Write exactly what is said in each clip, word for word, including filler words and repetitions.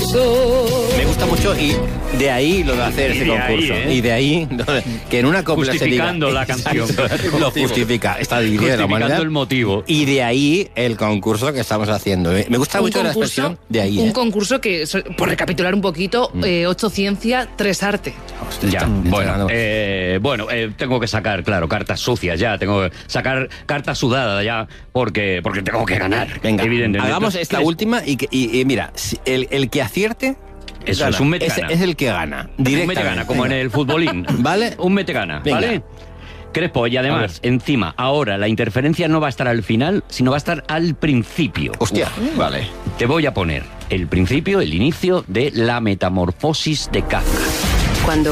concurso. Me gusta mucho y de ahí lo de hacer ese concurso. Ahí, ¿eh? Y de ahí que en una copla se diga... Justificando la canción. Lo justifica, está dividida la humanidad. Justificando el motivo. Y de ahí el concurso que estamos haciendo. Me gusta Un mucho la concurso- expresión de ahí. Un ¿eh? concurso que, so- por recapitular un poquito, eh, ocho ciencia, tres arte. Hostia, Ya, está- bueno, está- eh, bueno eh, tengo que sacar, claro, cartas sucias ya, tengo que sacar cartas sudadas ya, porque, porque tengo que ganar. Venga, evidentemente. hagamos esta ¿Quieres? última y, que- y- y mira, si- el, el que acierte Eso gana. es un mete es, gana. es el que gana. Un Directamente. mete gana, como en el futbolín. ¿Vale? Un mete gana, Venga. ¿vale? Crespo, y además, encima, ahora la interferencia no va a estar al final, sino va a estar al principio. Hostia. Vale. Te voy a poner el principio, el inicio de la metamorfosis de Kafka. Cuando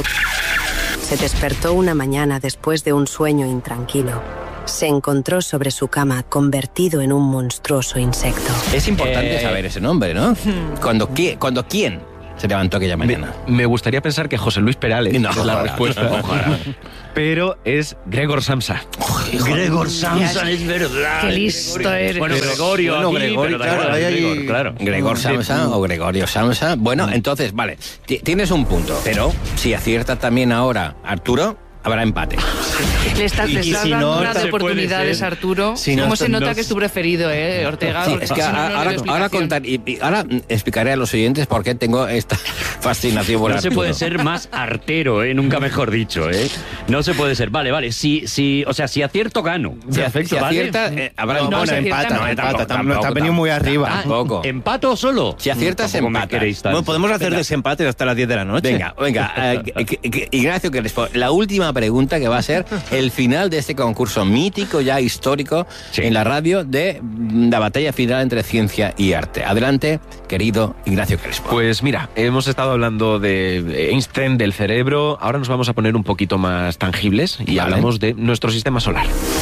se despertó una mañana después de un sueño intranquilo, se encontró sobre su cama convertido en un monstruoso insecto. Es importante Eh, saber ese nombre, ¿no? Cuando, qui- cuando quién se levantó aquella Me, mañana. me gustaría pensar que José Luis Perales No, es la ojalá, respuesta. ojalá. Pero es Gregor Samsa. Gregor Samsa, es verdad. Qué listo eres. Bueno, Gregorio, Bueno, aquí, Gregorio, pero da claro, igual, hay ahí- Gregor, claro. Gregor Samsa o Gregorio Samsa. Bueno, entonces, vale, ti- tienes un punto, pero si acierta también ahora Arturo, habrá empate. Le estás, Y- le y estás si dando no, unas se puede oportunidades, ser. Arturo. Si no, ¿Cómo se esto nota no- que es tu preferido, eh, Ortega? Sí, Porque es que si no, no ahora, le doy ahora, explicación. contar, y, y ahora mm, explicaré a los oyentes por qué tengo esta fascinación por No se Arturo. puede ser más artero, ¿eh? Nunca mejor dicho, ¿eh? No se puede ser. Vale, vale. Si, si, o sea, si acierto, gano. Si, Perfecto, si ¿vale? acierta, eh, habrá No, empate. bueno, se acierta, empata, no, empata. tampoco, Tampoco, te has venido tampoco. muy arriba. Ah, Tampoco. ¿Empato solo? Si aciertas, Tampoco me empatas. queréis tanto. Bueno, podemos hacer Venga. desempates hasta las diez de la noche. Venga, venga. eh, que- que- que- Ignacio Crespo, la última pregunta que va a ser el final de este concurso mítico, ya histórico, Sí. en la radio de mm, la batalla final entre ciencia y arte. Adelante, querido Ignacio Crespo. Pues mira, hemos estado hablando de Einstein, del cerebro. Ahora nos vamos a poner un poquito más tangibles y Vale. hablamos de nuestro sistema solar.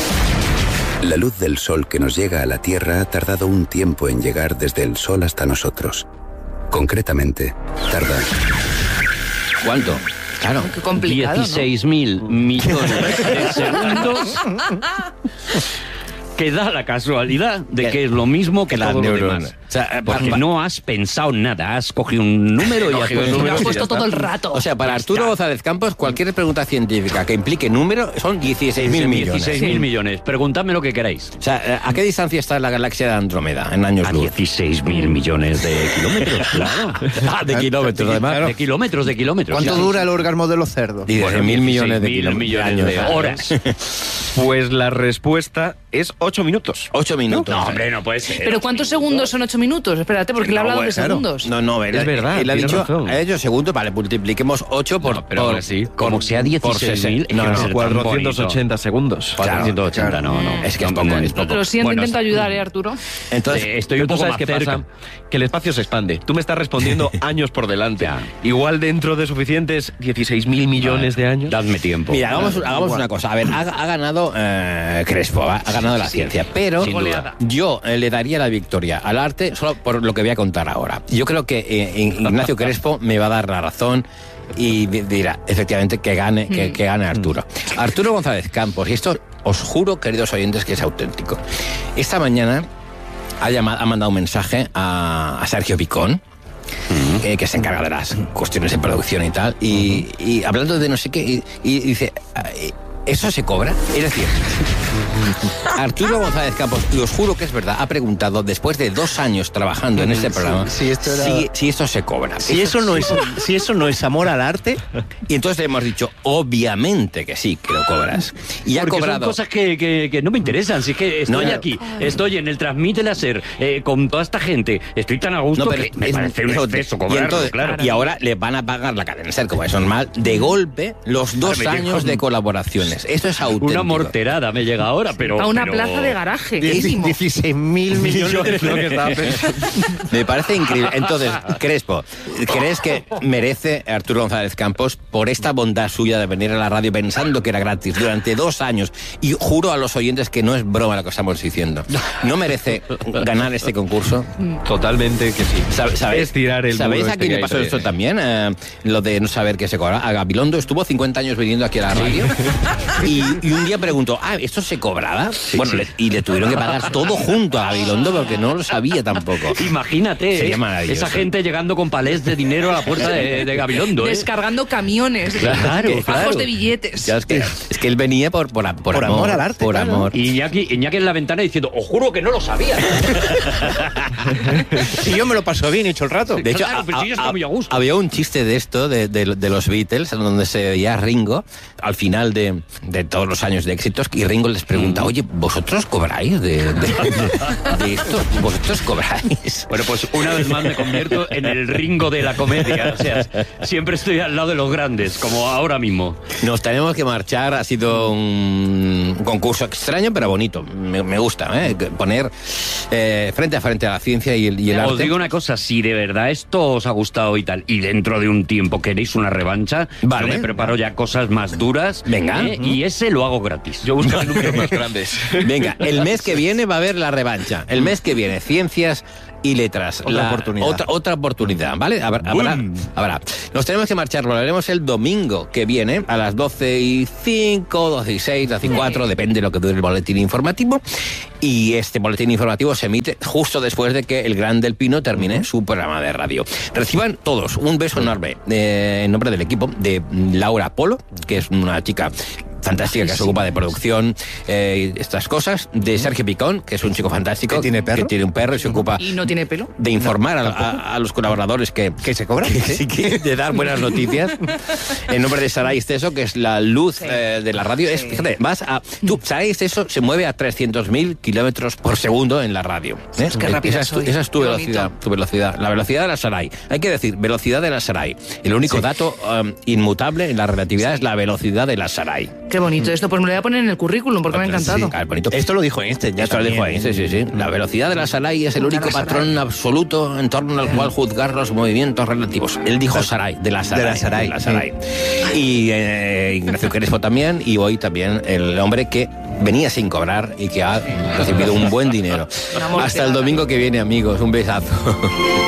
La luz del sol que nos llega a la Tierra ha tardado un tiempo en llegar desde el sol hasta nosotros. Concretamente, tarda ¿Cuánto? Claro. Qué complicado, ¿no? dieciséis mil millones de segundos, que da la casualidad de que es lo mismo que La todo lo neurona. demás. O sea, Porque pa- no has pensado nada, has cogido un número y has cogido un puesto número. Lo has Sí, puesto ya todo está. el rato. O sea, para Ya Arturo está. González Campos, cualquier pregunta científica que implique número son dieciséis mil millones. dieciséis mil millones. Preguntadme lo que queráis. O sea, ¿a qué distancia está la galaxia de Andrómeda en años A luz? dieciséis mil millones de kilómetros, claro. Ah, de kilómetros, además. Claro. De kilómetros, de kilómetros. ¿Cuánto sí. dura el orgasmo de los cerdos? dieciséis mil millones de dieciséis mil kilómetros. millones de años. horas. Pues la respuesta es ocho minutos. Ocho minutos. No, hombre, no puede ser. ¿Pero cuántos segundos son ocho minutos? Espérate, porque le he No, hablado bueno, de claro. segundos. No, no, él, Es verdad, Él ha tienes dicho, razón. ha dicho segundos, vale, multipliquemos ocho por. No, pero por aún así, como sea dieciséis mil, No, no, cuatrocientos ochenta segundos. cuatrocientos ochenta, no, no. Es que es poco, es poco. Lo siento, Bueno, intento ayudar, ¿eh, Arturo? Entonces, Eh, estoy Pero un tú poco sabes más qué cerca. pasa, que el espacio se expande. Tú me estás respondiendo años por delante. Ya. Igual dentro de suficientes dieciséis mil millones de años. Dadme tiempo. mira, hagamos, hagamos una cosa. A ver, ha, ha ganado eh, Crespo, ¿va? Ha ganado la ciencia, pero sin duda. yo eh, le daría la victoria al arte solo por lo que voy a contar ahora. Yo creo que eh, Ignacio Crespo me va a dar la razón y di- dirá, efectivamente, que gane, que, que gane Arturo. Arturo González Campos, y esto os juro, queridos oyentes, que es auténtico. Esta mañana ha, llamado, ha mandado un mensaje a, a Sergio Picón, eh, que se encarga de las cuestiones de producción y tal, y, y hablando de no sé qué, y, y dice, "Eh, ¿eso se cobra?" Es decir, Arturo González Campos, y os juro que es verdad, ha preguntado, después de dos años trabajando en este programa, sí, esto era- si, si esto se cobra. Si eso, no es, si eso no es amor al arte, Y entonces le hemos dicho, obviamente que sí, que lo cobras. Y ha Porque cobrado... son cosas que, que, que no me interesan. Si es que estoy No, no. aquí, estoy en el Transmite Láser eh, con toda esta gente, estoy tan a gusto No, pero que me es- parece un eso- exceso y, cobrarlo, entonces- claro. y ahora le van a pagar la cadena SER, como es normal, de golpe los dos me llega años un- de colaboraciones. Esto es auténtico. Una morterada me llega ahora, pero... A una pero- plaza de garaje. dieciséis mil millones de lo que estaba pensando. Me parece increíble. Entonces, Crespo, ¿crees que merece Arturo González Campos por esta bondad suya de venir a la radio pensando que era gratis durante dos años? Y juro a los oyentes que no es broma lo que estamos diciendo. ¿No merece ganar este concurso? Totalmente que sí. ¿Sabe- ¿Sabéis, Es tirar el ¿sabéis muro a este quién que le hay pasó todavía. esto también? Eh, lo de no saber qué se cobra. A Gabilondo estuvo cincuenta años viniendo aquí a la radio Y, y un día preguntó, ah, ¿esto se cobraba? Sí, bueno, sí. Le, y le tuvieron que pagar todo junto a Gabilondo porque no lo sabía tampoco. Imagínate, Sería ¿eh? maravilloso. Esa gente llegando con palés de dinero a la puerta de, de Gabilondo. ¿eh? Descargando camiones, claro, fajos claro. de billetes. Ya, es, que, es que él venía por, por, por, por amor, amor al arte. Por claro. amor. Y Iñaki, Iñaki en la ventana diciendo, os juro que no lo sabía. Si yo me lo paso bien, he hecho el rato. De hecho, Claro, pero si yo estaba muy a gusto. había un chiste de esto, de, de, de los Beatles, donde se veía a Ringo al final de, de todos los años de éxitos, y Ringo les pregunta, oye, ¿vosotros cobráis de, de, de, de esto? ¿Vosotros cobráis? Bueno, pues una vez más me convierto en el Ringo de la comedia. O sea, siempre estoy al lado de los grandes, como ahora mismo. Nos tenemos que marchar, ha sido un concurso extraño, pero bonito. Me, me gusta, ¿eh? Poner eh, frente a frente a la ciencia y el, y el arte. Os digo una cosa, si de verdad esto os ha gustado y tal, y dentro de un tiempo queréis una revancha, vale. yo me preparo ya cosas más duras. Venga. ¿eh? Y ese lo hago gratis. Yo busco números más grandes. Venga, el mes que viene va a haber la revancha. El mes que viene, ciencias y letras. Otra la, oportunidad. Otra, otra oportunidad, ¿vale? Habrá, habrá, habrá. Nos tenemos que marchar, lo haremos el domingo que viene a las doce y cinco, doce y seis, doce y cuatro, depende de lo que dure el boletín informativo. Y este boletín informativo se emite justo después de que el Gran del Pino termine su programa de radio. Reciban todos un beso enorme eh, en nombre del equipo de Laura Polo, que es una chica fantástica que se ocupa de producción, eh, estas cosas, de Sergio Picón, que es un chico fantástico, ¿Que tiene perro? que tiene un perro y se ocupa ¿Y no tiene pelo? de informar no, a, a, a los colaboradores que, ¿Que se cobra? que, sí, que de dar buenas noticias. En nombre de Saray Esteso, que es la luz sí. eh, de la radio. Es, fíjate, vas a tú, Saray Esteso se mueve a trescientos mil kilómetros por segundo en la radio. ¿eh? Qué rápida esa, es tu, esa es tu velocidad, tu velocidad, la velocidad de la Saray. Hay que decir, velocidad de la Saray. El único sí. dato um, inmutable en la relatividad sí. es la velocidad de la Saray. Qué bonito esto, pues me lo voy a poner en el currículum porque me ha encantado. Sí, claro, bonito. Esto lo dijo Einstein, ya Esto lo dijo Einstein, sí, sí. La velocidad de la Saray es el único patrón absoluto en torno al cual juzgar los movimientos relativos. Él dijo Saray, de la Saray. De la Saray. De la Saray. Sí. Y eh, Ignacio Crespo también, y hoy también el hombre que venía sin cobrar y que ha recibido un buen dinero. Hasta el domingo que viene, amigos. Un besazo.